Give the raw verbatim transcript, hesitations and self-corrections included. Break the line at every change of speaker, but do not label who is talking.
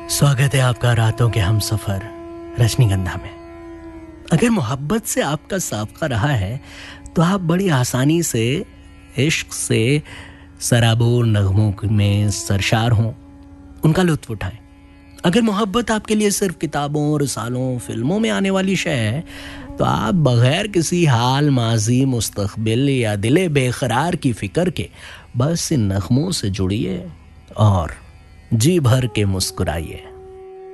स्वागत है आपका रातों के हम सफर रजनीगंधा में। अगर मोहब्बत से आपका साफा रहा है तो आप बड़ी आसानी से इश्क से सराबोर नगमों में सरशार हों, उनका लुत्फ उठाएं। अगर मोहब्बत आपके लिए सिर्फ किताबों, रिसालों, फिल्मों में आने वाली शय है तो आप बगैर किसी हाल, माजी, मुस्तकबिल या दिले बेकरार की फिक्र के बस इन नगमों से जुड़िए और जी भर के मुस्कुराइए।